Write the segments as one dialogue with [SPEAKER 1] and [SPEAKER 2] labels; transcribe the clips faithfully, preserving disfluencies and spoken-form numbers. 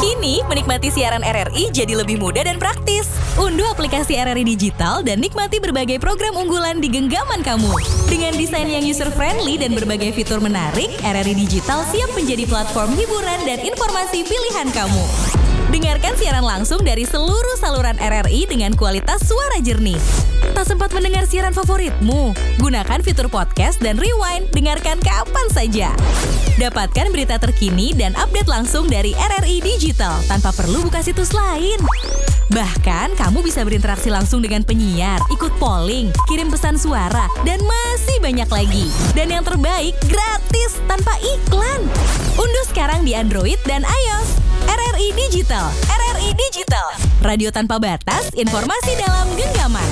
[SPEAKER 1] Kini, menikmati siaran R R I jadi lebih mudah dan praktis. Unduh aplikasi R R I Digital dan nikmati berbagai program unggulan di genggaman kamu. Dengan desain yang user-friendly dan berbagai fitur menarik, R R I Digital siap menjadi platform hiburan dan informasi pilihan kamu. Dengarkan siaran langsung dari seluruh saluran R R I dengan kualitas suara jernih. Tak sempat mendengar siaran favoritmu? Gunakan fitur podcast dan rewind, dengarkan kapan saja. Dapatkan berita terkini dan update langsung dari R R I Digital tanpa perlu buka situs lain. Bahkan, kamu bisa berinteraksi langsung dengan penyiar, ikut polling, kirim pesan suara, dan masih banyak lagi. Dan yang terbaik, gratis tanpa iklan. Unduh sekarang di Android dan iOS. R R I Digital, R R I Digital. Radio tanpa batas, informasi dalam genggaman.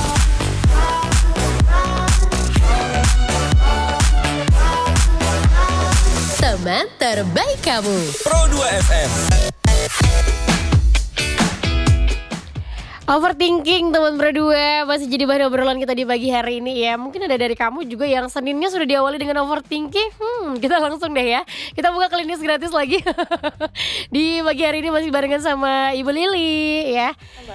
[SPEAKER 1] Teman terbaik kamu.
[SPEAKER 2] Pro dua F M.
[SPEAKER 3] Overthinking teman berdua masih jadi bahan obrolan kita di pagi hari ini ya. Mungkin ada dari kamu juga yang Seninnya sudah diawali dengan overthinking. Hmm, kita langsung deh ya. Kita buka klinis gratis lagi. Di pagi hari ini masih barengan sama Ibu Lili ya.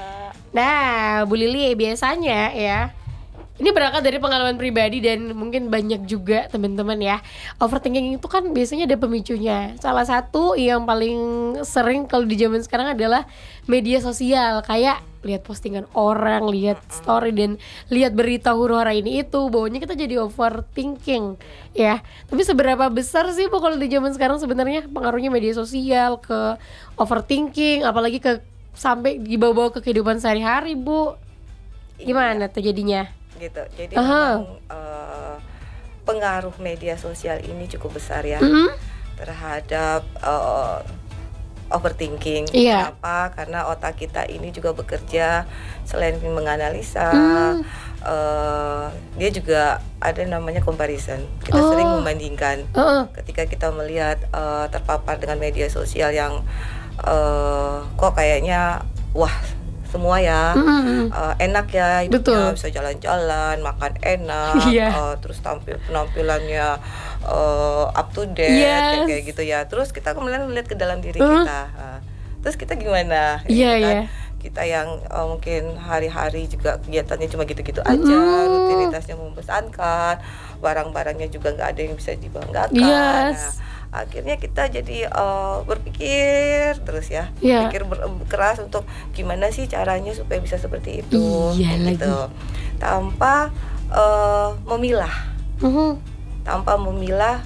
[SPEAKER 3] Nah, Bu Lili biasanya ya, ini berangkat dari pengalaman pribadi dan mungkin banyak juga teman-teman ya. Overthinking itu kan biasanya ada pemicunya. Salah satu yang paling sering kalau di zaman sekarang adalah media sosial. Kayak lihat postingan orang, lihat story dan lihat berita huru-hara ini itu, bawahnya kita jadi overthinking ya. Tapi seberapa besar sih Bu kalau di zaman sekarang sebenarnya pengaruhnya media sosial ke overthinking, apalagi ke sampai dibawa-bawa ke kehidupan sehari-hari Bu? Gimana tuh jadinya?
[SPEAKER 4] Gitu. Jadi
[SPEAKER 3] Aha.
[SPEAKER 4] memang uh, pengaruh media sosial ini cukup besar ya,
[SPEAKER 3] Mm-hmm.
[SPEAKER 4] terhadap uh, overthinking.
[SPEAKER 3] Iya.
[SPEAKER 4] Kenapa? Karena otak kita ini juga bekerja selain menganalisa,
[SPEAKER 3] Mm.
[SPEAKER 4] uh, dia juga ada namanya comparison. Kita
[SPEAKER 3] Oh.
[SPEAKER 4] sering membandingkan.
[SPEAKER 3] Uh-uh.
[SPEAKER 4] Ketika kita melihat uh, terpapar dengan media sosial yang uh, kok kayaknya wah semua ya,
[SPEAKER 3] Mm-hmm.
[SPEAKER 4] uh, enak ya hidupnya,
[SPEAKER 3] Betul.
[SPEAKER 4] bisa jalan-jalan, makan enak,
[SPEAKER 3] Iya.
[SPEAKER 4] uh, terus tampil penampilannya uh, up to date,
[SPEAKER 3] Yes.
[SPEAKER 4] kayak, kayak gitu ya. Terus kita kemudian melihat ke dalam diri
[SPEAKER 3] Uh.
[SPEAKER 4] kita, uh, terus kita gimana?
[SPEAKER 3] Iya,
[SPEAKER 4] gitu kan?
[SPEAKER 3] iya.
[SPEAKER 4] Kita yang uh, mungkin hari-hari juga kegiatannya cuma gitu-gitu aja,
[SPEAKER 3] Mm.
[SPEAKER 4] rutinitasnya membosankan, barang-barangnya juga nggak ada yang bisa dibanggakan.
[SPEAKER 3] Yes.
[SPEAKER 4] Nah, akhirnya kita jadi uh, berpikir terus ya,
[SPEAKER 3] Iya.
[SPEAKER 4] pikir ber- keras untuk gimana sih caranya supaya bisa seperti itu,
[SPEAKER 3] Iya
[SPEAKER 4] kayak gitu, tanpa uh, memilah,
[SPEAKER 3] Mhm.
[SPEAKER 4] tanpa memilah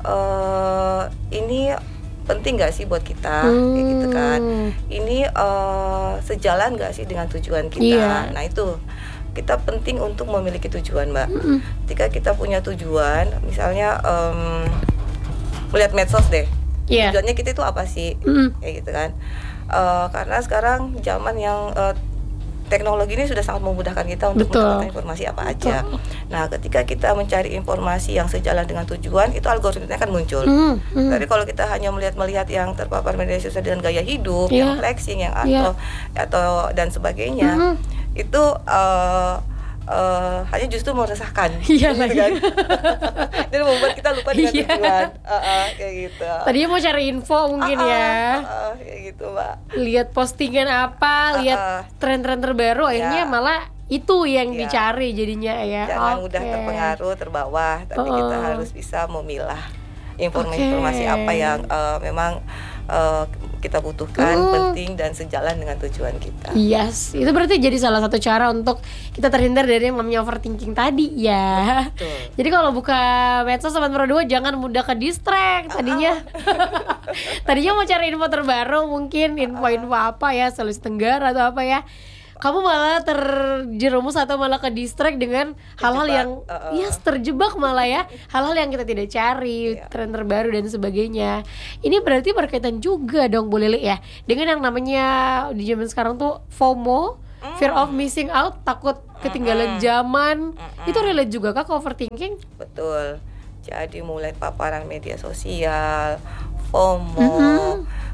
[SPEAKER 4] uh, ini penting nggak sih buat kita, kayak gitu kan,
[SPEAKER 3] Hmm.
[SPEAKER 4] ini uh, sejalan nggak sih dengan tujuan kita.
[SPEAKER 3] Iya.
[SPEAKER 4] Nah itu kita penting untuk memiliki tujuan, Mbak.
[SPEAKER 3] Mm-mm.
[SPEAKER 4] Ketika kita punya tujuan, misalnya um, melihat medsos deh,
[SPEAKER 3] Iya.
[SPEAKER 4] tujuannya kita itu apa sih,
[SPEAKER 3] Mm-mm.
[SPEAKER 4] kayak gitu kan. Uh, karena sekarang zaman yang uh, teknologi ini sudah sangat memudahkan kita untuk
[SPEAKER 3] Betul.
[SPEAKER 4] mendapatkan informasi apa aja.
[SPEAKER 3] Betul.
[SPEAKER 4] Nah, ketika kita mencari informasi yang sejalan dengan tujuan, itu algoritmanya akan muncul.
[SPEAKER 3] Mhm. Mhm.
[SPEAKER 4] Tapi kalau kita hanya melihat-melihat yang terpapar media sosial dengan gaya hidup,
[SPEAKER 3] Iya.
[SPEAKER 4] yang flexing, yang
[SPEAKER 3] Iya.
[SPEAKER 4] atau atau dan sebagainya,
[SPEAKER 3] Mhm.
[SPEAKER 4] itu uh, uh, hanya justru meresahkan,
[SPEAKER 3] Iya
[SPEAKER 4] gitu
[SPEAKER 3] lagi.
[SPEAKER 4] kan? Dan membuat kita lupa dengan
[SPEAKER 3] Iya.
[SPEAKER 4] tujuan, uh, uh, kayak gitu.
[SPEAKER 3] Tadinya mau cari info mungkin
[SPEAKER 4] Uh, uh,
[SPEAKER 3] ya.
[SPEAKER 4] uh, uh, kayak gitu, Mbak.
[SPEAKER 3] Lihat postingan apa,
[SPEAKER 4] Uh-uh.
[SPEAKER 3] lihat tren-tren terbaru, akhirnya
[SPEAKER 4] Ya.
[SPEAKER 3] malah itu yang
[SPEAKER 4] Ya.
[SPEAKER 3] dicari jadinya ya.
[SPEAKER 4] Jangan
[SPEAKER 3] Oke.
[SPEAKER 4] mudah terpengaruh, terbawa, tapi
[SPEAKER 3] Uh-uh.
[SPEAKER 4] kita harus bisa memilah informasi-informasi
[SPEAKER 3] Oke.
[SPEAKER 4] apa yang uh, memang uh, kita butuhkan,
[SPEAKER 3] Uh.
[SPEAKER 4] penting dan sejalan dengan tujuan kita.
[SPEAKER 3] Yes, itu berarti jadi salah satu cara untuk kita terhindar dari yang namanya overthinking tadi ya.
[SPEAKER 4] Betul.
[SPEAKER 3] Jadi kalau buka medsos Sobat Pro dua jangan mudah ke distract tadinya. Tadinya mau cari info terbaru mungkin info-info apa ya, Sulawesi Tenggara atau apa ya. Kamu malah terjerumus atau malah ke distract dengan hal-hal
[SPEAKER 4] Terjebak,
[SPEAKER 3] yang
[SPEAKER 4] uh-uh.
[SPEAKER 3] yes terjebak malah ya, hal-hal yang kita tidak cari,
[SPEAKER 4] Iya.
[SPEAKER 3] tren terbaru dan sebagainya. Ini berarti berkaitan juga dong Bu Lili ya dengan yang namanya di zaman sekarang tuh FOMO, fear of missing out, takut ketinggalan zaman. Itu relate juga kah ke overthinking?
[SPEAKER 4] Betul. Jadi mulai paparan media sosial, FOMO,
[SPEAKER 3] Mhm.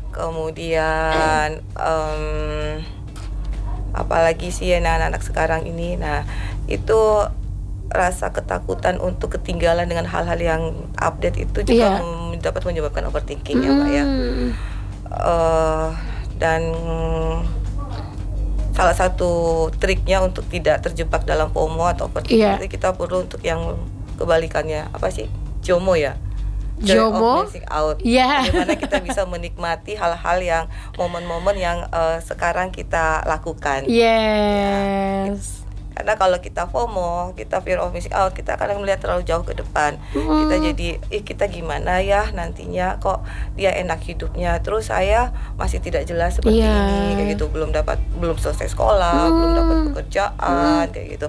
[SPEAKER 4] kemudian em, apalagi sih anak-anak sekarang ini. Nah, itu rasa ketakutan untuk ketinggalan dengan hal-hal yang update itu juga
[SPEAKER 3] Iya.
[SPEAKER 4] mem- dapat menyebabkan overthinking ya, Mbak ya.
[SPEAKER 3] Hmm.
[SPEAKER 4] Eh, dan salah satu triknya untuk tidak terjebak dalam FOMO atau
[SPEAKER 3] Iya.
[SPEAKER 4] overthinking, kita perlu untuk yang kebalikannya, apa sih? JOMO ya. Joy
[SPEAKER 3] JOMO?
[SPEAKER 4] of missing out.
[SPEAKER 3] Iya.
[SPEAKER 4] Bagaimana kita bisa menikmati hal-hal yang momen-momen yang uh, sekarang kita lakukan.
[SPEAKER 3] Yes.
[SPEAKER 4] Karena kalau kita FOMO, kita fear of missing out, kita kadang melihat terlalu jauh ke depan.
[SPEAKER 3] Mm.
[SPEAKER 4] Kita jadi, ih kita gimana ya nantinya, kok dia enak hidupnya, terus saya masih tidak jelas seperti
[SPEAKER 3] Iya.
[SPEAKER 4] ini, kayak gitu, belum dapat, belum selesai sekolah,
[SPEAKER 3] Mm.
[SPEAKER 4] belum dapat pekerjaan, kayak gitu.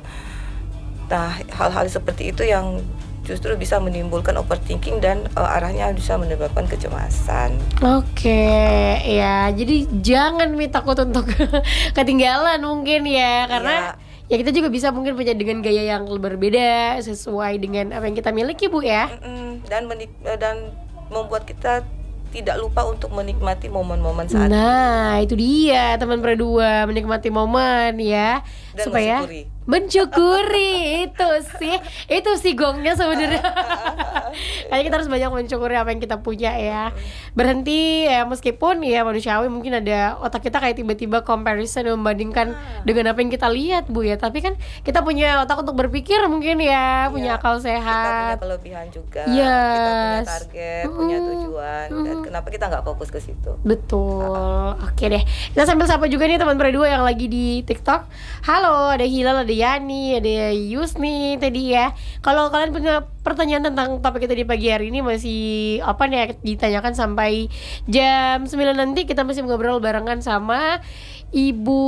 [SPEAKER 4] Nah, hal-hal seperti itu yang justru bisa menimbulkan overthinking dan uh, arahnya bisa menyebabkan kecemasan.
[SPEAKER 3] Oke, ya. Jadi jangan Mi takut untuk ketinggalan mungkin ya, karena ya kita juga bisa mungkin punya dengan gaya yang berbeda sesuai dengan apa yang kita miliki, Bu ya.
[SPEAKER 4] Mm-mm. Dan menik- dan membuat kita tidak lupa untuk menikmati momen-momen saat
[SPEAKER 3] Nah, itu dia teman berdua, menikmati momen ya,
[SPEAKER 4] Dan
[SPEAKER 3] supaya
[SPEAKER 4] mensyukuri.
[SPEAKER 3] mensyukuri itu sih, itu sih gongnya sebenarnya. Kayaknya kita harus banyak mensyukuri apa yang kita punya ya. Berhenti ya, meskipun ya manusiawi mungkin ada otak kita kayak tiba-tiba comparison membandingkan dengan apa yang kita lihat, Bu ya. Tapi kan kita punya otak untuk berpikir mungkin ya, punya
[SPEAKER 4] Iya,
[SPEAKER 3] akal
[SPEAKER 4] kita punya
[SPEAKER 3] sehat.
[SPEAKER 4] kelebihan juga,
[SPEAKER 3] Yes.
[SPEAKER 4] kita punya target, punya
[SPEAKER 3] Mm-mm.
[SPEAKER 4] tujuan, dan kenapa kita nggak fokus ke situ?
[SPEAKER 3] Betul. Oke deh. Kita sambil sapa juga nih teman berdua yang lagi di TikTok. Halo, ada Hilal, ada Yani, ada Yusni tadi ya. Kalau kalian punya pertanyaan tentang topik kita di pagi hari ini masih apa nih ya, ditanyakan sampai jam sembilan nanti, kita masih ngobrol barengan sama Ibu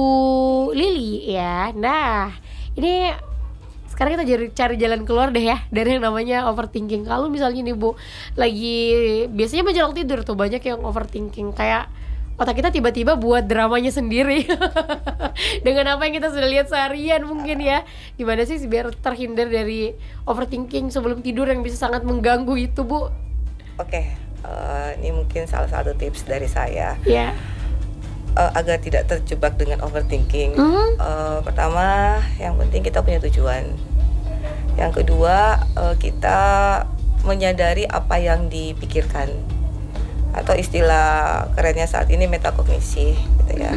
[SPEAKER 3] Lili ya. Nah, ini sekarang kita cari, cari jalan keluar deh ya dari yang namanya overthinking. Kalau misalnya nih Bu, lagi biasanya menjelang tidur tuh banyak yang overthinking, kayak otak kita tiba-tiba buat dramanya sendiri dengan apa yang kita sudah lihat seharian mungkin ya. Gimana sih biar terhindar dari overthinking sebelum tidur yang bisa sangat mengganggu itu, Bu?
[SPEAKER 4] Oke, eh, ini mungkin salah satu tips dari saya
[SPEAKER 3] Ya.
[SPEAKER 4] eh, agar tidak terjebak dengan overthinking.
[SPEAKER 3] Mhm.
[SPEAKER 4] Eh, pertama, yang penting kita punya tujuan. Yang kedua, eh, kita menyadari apa yang dipikirkan, atau istilah kerennya saat ini metakognisi, gitu ya.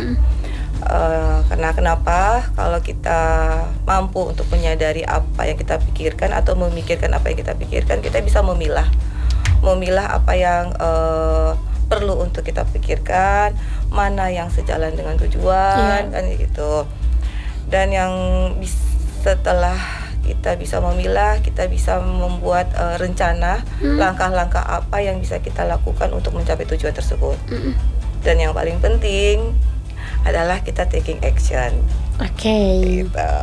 [SPEAKER 4] Uh, karena kenapa? Kalau kita mampu untuk menyadari apa yang kita pikirkan atau memikirkan apa yang kita pikirkan, kita bisa memilah, memilah apa yang uh, perlu untuk kita pikirkan, mana yang sejalan dengan tujuan,
[SPEAKER 3] Iya.
[SPEAKER 4] kan gitu. Dan yang bis- setelah kita bisa memilah, kita bisa membuat uh, rencana
[SPEAKER 3] Hmm.
[SPEAKER 4] langkah-langkah apa yang bisa kita lakukan untuk mencapai tujuan tersebut.
[SPEAKER 3] Mm-mm.
[SPEAKER 4] Dan yang paling penting adalah kita taking action,
[SPEAKER 3] Oke.
[SPEAKER 4] gitu.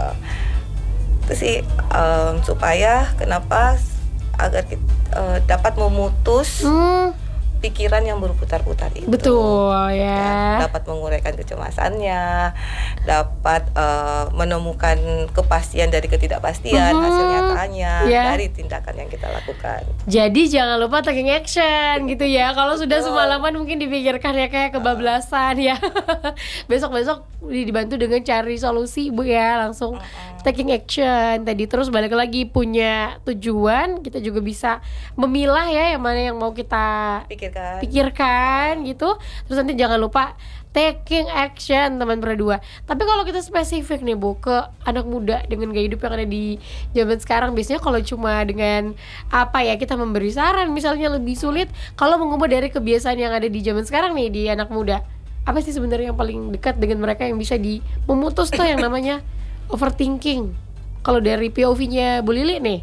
[SPEAKER 4] Itu sih um, supaya kenapa agar kita uh, dapat memutus
[SPEAKER 3] Hmm,
[SPEAKER 4] pikiran yang berputar-putar itu.
[SPEAKER 3] betul
[SPEAKER 4] Ya,
[SPEAKER 3] ya.
[SPEAKER 4] dapat menguraikan kecemasannya, dapat uh, menemukan kepastian dari ketidakpastian,
[SPEAKER 3] Mhm.
[SPEAKER 4] hasil nyatanya
[SPEAKER 3] Ya.
[SPEAKER 4] dari tindakan yang kita lakukan.
[SPEAKER 3] Jadi jangan lupa taking action gitu ya. Kalau sudah
[SPEAKER 4] Betul.
[SPEAKER 3] semalaman mungkin dipikirkan ya kayak kebablasan ya. Besok-besok dibantu dengan cari solusi, Bu ya, langsung taking action tadi. Terus balik lagi punya tujuan, kita juga bisa memilah ya yang mana yang mau kita
[SPEAKER 4] Pikirkan.
[SPEAKER 3] pikirkan gitu. Terus nanti jangan lupa taking action teman berdua. Tapi kalau kita spesifik nih Bu ke anak muda dengan gaya hidup yang ada di zaman sekarang, biasanya kalau cuma dengan apa ya, kita memberi saran misalnya lebih sulit kalau mengubah dari kebiasaan yang ada di zaman sekarang nih di anak muda. Apa sih sebenarnya yang paling dekat dengan mereka yang bisa di memutus tuh yang namanya overthinking? Kalau dari P O V-nya Bu Lili nih.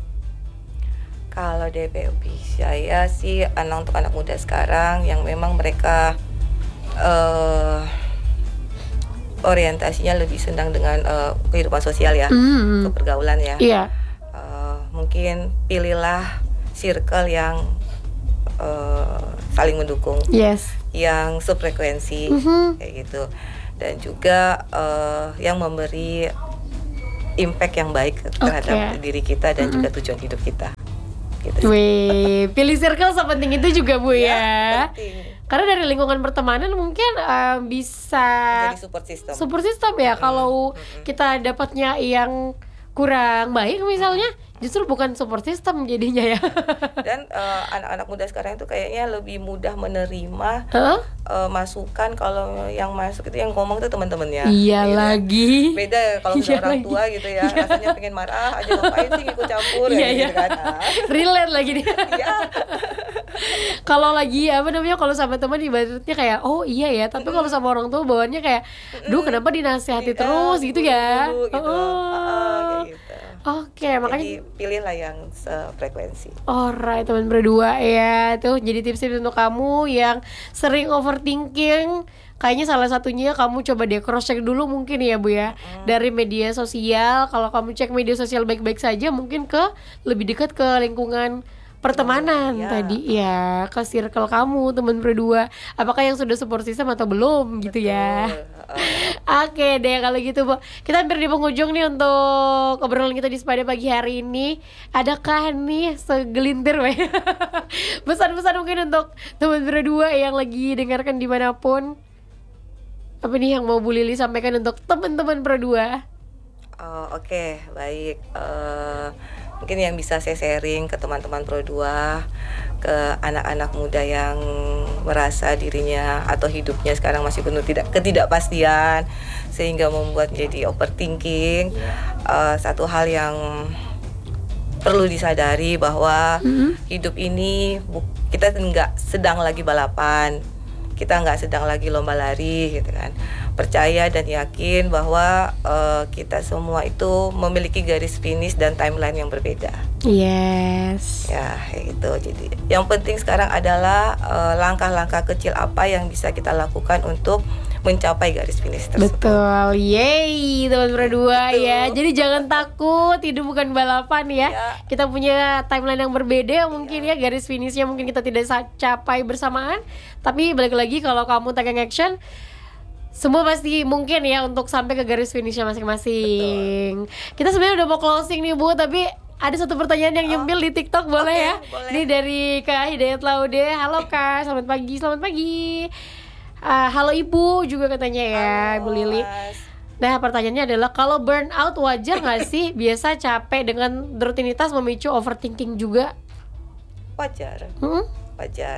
[SPEAKER 4] Kalau D P O P saya sih anak untuk anak muda sekarang yang memang mereka eh, orientasinya lebih senang dengan eh, kehidupan sosial ya,
[SPEAKER 3] Hmm.
[SPEAKER 4] kepergaulan ya.
[SPEAKER 3] Iya.
[SPEAKER 4] Eh, mungkin pilihlah circle yang eh, saling mendukung,
[SPEAKER 3] Yes.
[SPEAKER 4] yang sefrekuensi,
[SPEAKER 3] Mhm.
[SPEAKER 4] kayak gitu, dan juga eh, yang memberi impact yang baik terhadap
[SPEAKER 3] Oke.
[SPEAKER 4] diri kita dan juga tujuan hidup kita. Gitu sih.
[SPEAKER 3] Wih, pilih circle sepenting itu juga Bu ya.
[SPEAKER 4] Ya, penting.
[SPEAKER 3] Karena dari lingkungan pertemanan mungkin eh, bisa
[SPEAKER 4] Jadi support system.
[SPEAKER 3] support system ya. Kalau kita dapatnya yang kurang baik misalnya, Justru bukan support system jadinya ya.
[SPEAKER 4] Dan uh, anak-anak muda sekarang itu kayaknya lebih mudah menerima
[SPEAKER 3] Huh?
[SPEAKER 4] uh, masukan. Kalau yang masuk itu yang ngomong tuh teman-temannya.
[SPEAKER 3] Iya
[SPEAKER 4] gitu.
[SPEAKER 3] lagi.
[SPEAKER 4] Beda ya kalau
[SPEAKER 3] Iya
[SPEAKER 4] udah orang
[SPEAKER 3] lagi.
[SPEAKER 4] tua gitu ya,
[SPEAKER 3] Iya.
[SPEAKER 4] rasanya pengen marah aja, ngapain sih ikut campur
[SPEAKER 3] Iya,
[SPEAKER 4] ya
[SPEAKER 3] iya.
[SPEAKER 4] gitu kan. Ah.
[SPEAKER 3] Relate lagi dia.
[SPEAKER 4] Iya.
[SPEAKER 3] Kalau lagi apa namanya, kalau sama teman ibaratnya kayak oh iya ya, tapi kalau sama orang tua bawaannya kayak duh kenapa dinasihati
[SPEAKER 4] Di-
[SPEAKER 3] terus
[SPEAKER 4] ah,
[SPEAKER 3] gitu ya.
[SPEAKER 4] dulu gitu.
[SPEAKER 3] Oh.
[SPEAKER 4] Ah, kayak gitu.
[SPEAKER 3] Oke, makanya
[SPEAKER 4] Jadi pilihlah yang sefrekuensi.
[SPEAKER 3] alright teman berdua ya. Tuh jadi tips-tips untuk kamu yang sering overthinking. Kayaknya salah satunya kamu coba deh cross check dulu mungkin ya Bu ya. Dari media sosial, kalau kamu cek media sosial baik-baik saja, mungkin ke lebih dekat ke lingkungan pertemanan
[SPEAKER 4] Ya.
[SPEAKER 3] tadi ya, ke circle kamu teman berdua. Apakah yang sudah support system atau belum gitu ya.
[SPEAKER 4] Betul.
[SPEAKER 3] Oke deh kalau gitu Bu. Kita hampir di penghujung nih untuk obrolan kita di Sepada pagi hari ini. Adakah nih segelintir weh pesan-pesan mungkin untuk teman berdua yang lagi dengarkan dimanapun? Apa nih yang mau Bu Lili sampaikan untuk teman-teman berdua?
[SPEAKER 4] Oh, oke, baik. Eh, mungkin yang bisa saya sharing ke teman-teman Pro dua, ke anak-anak muda yang merasa dirinya atau hidupnya sekarang masih penuh tidak ketidakpastian sehingga membuat jadi overthinking. Eh, satu hal yang perlu disadari bahwa
[SPEAKER 3] Mm-hmm.
[SPEAKER 4] hidup ini bu- kita nggak sedang lagi balapan, kita nggak sedang lagi lomba lari gitu kan. Percaya dan yakin bahwa uh, kita semua itu memiliki garis finish dan timeline yang berbeda.
[SPEAKER 3] Yes.
[SPEAKER 4] Ya, kayak gitu. Jadi, yang penting sekarang adalah uh, langkah-langkah kecil apa yang bisa kita lakukan untuk mencapai garis finish tersebut.
[SPEAKER 3] Betul, yeay teman berdua
[SPEAKER 4] Betul.
[SPEAKER 3] ya. Jadi jangan takut, hidup bukan balapan ya.
[SPEAKER 4] Ya.
[SPEAKER 3] Kita punya timeline yang berbeda mungkin ya, garis finishnya mungkin kita tidak sa- capai bersamaan. Tapi balik lagi kalau kamu taking action, semua pasti mungkin ya untuk sampai ke garis finishnya masing-masing. Kita sebenarnya udah mau closing nih Bu, tapi ada satu pertanyaan yang nyempil di TikTok boleh
[SPEAKER 4] Oke,
[SPEAKER 3] ya?
[SPEAKER 4] boleh.
[SPEAKER 3] Ini dari Kak Hidayat Laude. Halo Kak, selamat pagi, selamat pagi. Ah, halo Ibu juga katanya ya,
[SPEAKER 4] Halo,
[SPEAKER 3] Bu Lili.
[SPEAKER 4] Mas.
[SPEAKER 3] Nah pertanyaannya adalah kalau burnout wajar nggak sih? Biasa capek dengan rutinitas memicu overthinking juga.
[SPEAKER 4] Wajar.
[SPEAKER 3] Hmm?
[SPEAKER 4] Wajar.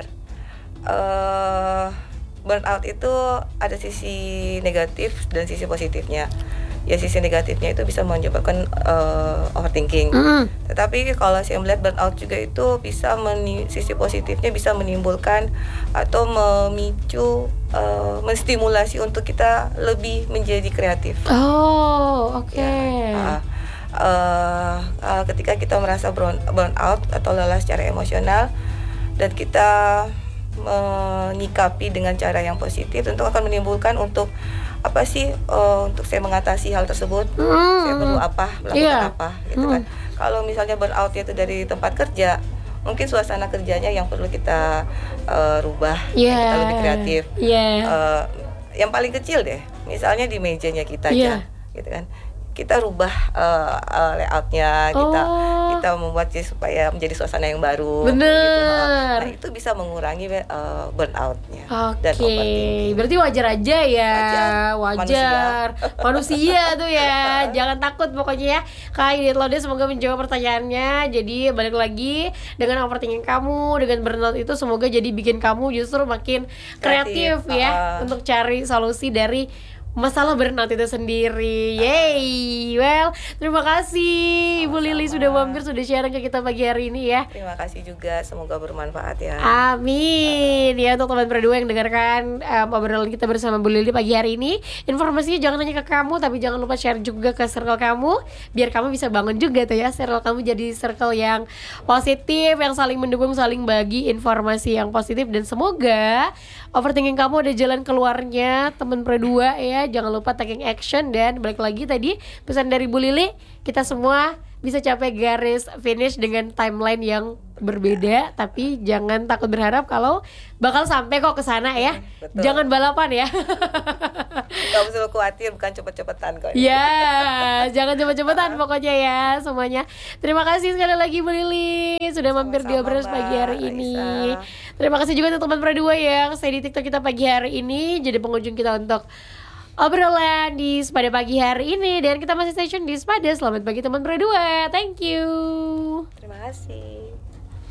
[SPEAKER 4] Eh, burnout itu ada sisi negatif dan sisi positifnya. Ya sisi negatifnya itu bisa menyebabkan eh, overthinking.
[SPEAKER 3] Mm.
[SPEAKER 4] Tetapi kalau saya melihat burnout juga itu bisa meni- sisi positifnya bisa menimbulkan atau memicu, eh, menstimulasi untuk kita lebih menjadi kreatif.
[SPEAKER 3] Oh oke.
[SPEAKER 4] Ya, uh, uh, uh, ketika kita merasa burn, burnout atau lelah secara emosional dan kita menyikapi dengan cara yang positif, tentu akan menimbulkan untuk apa sih uh, untuk saya mengatasi hal tersebut,
[SPEAKER 3] Hmm.
[SPEAKER 4] saya perlu apa, melakukan
[SPEAKER 3] Iya.
[SPEAKER 4] apa gitu kan. Kalau misalnya burnout itu dari tempat kerja, mungkin suasana kerjanya yang perlu kita uh, rubah,
[SPEAKER 3] Iya.
[SPEAKER 4] kita lebih kreatif.
[SPEAKER 3] Iya.
[SPEAKER 4] Uh, yang paling kecil deh, misalnya di mejanya kita
[SPEAKER 3] Iya.
[SPEAKER 4] aja, gitu kan. Kita rubah uh, uh, layoutnya, kita
[SPEAKER 3] Oh.
[SPEAKER 4] kita membuatnya supaya menjadi suasana yang baru.
[SPEAKER 3] Bener.
[SPEAKER 4] Gitu. Nah itu bisa mengurangi uh, burnoutnya dan
[SPEAKER 3] Oke,
[SPEAKER 4] overthinking.
[SPEAKER 3] berarti wajar aja ya,
[SPEAKER 4] Wajar.
[SPEAKER 3] wajar, manusia, tuh ya, jangan takut pokoknya ya. Kak Hidayat Laude semoga menjawab pertanyaannya. Jadi balik lagi dengan overthinking kamu, dengan burnout itu semoga jadi bikin kamu justru makin kreatif,
[SPEAKER 4] Kreatif,
[SPEAKER 3] ya,
[SPEAKER 4] uh.
[SPEAKER 3] untuk cari solusi dari masalah burnout itu sendiri. Yeay, well, terima kasih Ibu Lili sudah mampir, sudah sharing ke kita pagi hari ini ya.
[SPEAKER 4] Terima kasih juga, semoga bermanfaat ya.
[SPEAKER 3] Amin. Ya untuk teman berdua yang dengarkan um, obrolan kita bersama Bu Lili pagi hari ini, informasinya jangan hanya ke kamu, tapi jangan lupa share juga ke circle kamu, biar kamu bisa bangun juga tuh ya, circle kamu jadi circle yang positif, yang saling mendukung, saling bagi informasi yang positif, dan semoga overthinking kamu ada jalan keluarnya teman berdua ya. Jangan lupa taking action, dan balik lagi tadi pesan dari Bu Lili, kita semua bisa capai garis finish dengan timeline yang berbeda, tapi jangan takut berharap kalau bakal sampai kok ke sana ya.
[SPEAKER 4] Betul.
[SPEAKER 3] Jangan balapan ya.
[SPEAKER 4] Kamu selalu khawatir, bukan cepet-cepetan kok.
[SPEAKER 3] Ya, jangan cepet-cepetan pokoknya ya semuanya. Terima kasih sekali lagi Bu Lili sudah mampir di
[SPEAKER 4] Sama-sama,
[SPEAKER 3] obrolan pagi hari
[SPEAKER 4] Mbak
[SPEAKER 3] ini.
[SPEAKER 4] Raisa.
[SPEAKER 3] Terima kasih juga untuk teman berdua yang stay di TikTok kita pagi hari ini, jadi pengunjung kita untuk obrolan di Sepada pagi hari ini. Dan kita masih stay tune di Sepada. Selamat pagi teman berdua. Thank you.
[SPEAKER 4] Terima kasih.